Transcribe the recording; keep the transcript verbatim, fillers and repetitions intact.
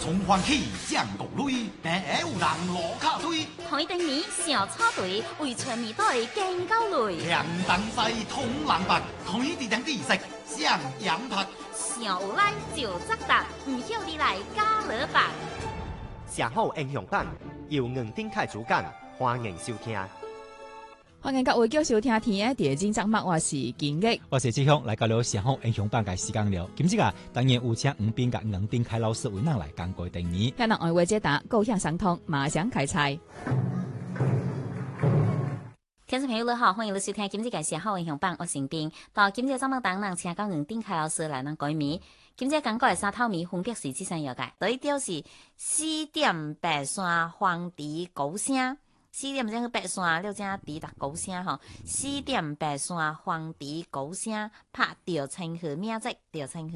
從歡喜上國內，但有人落卡推。 台頂面小草堆，為村兒隊更高累。 兩燈西通冷白，台地頂地色上陽拍。 上有來就責答，唔曉你來加勒白。 社好英雄版由吳丁凱主講，歡迎收聽。 歡迎各位繼續收聽天嘅第二集節目，我是金玉， 我是志雄，來到了社好英雄版嘅時間了。今次啊，當然有請吳斌甲吳丁凱老師為咱來講過第二。 向人愛話解答，高興相通，馬上開賽。 聽眾朋友你好，歡迎你收聽今次嘅社好英雄版，我是斌。到今次節目當中，請到吳丁凱老師來咱講面。今次講過嘅三套米分別是幾聲藥嘅？第一條是四點白山黃鸝高聲。四點鐘去白山，了正滴答高聲吼。四點白山，黃鸝高聲，拍着清河名跡，着清河。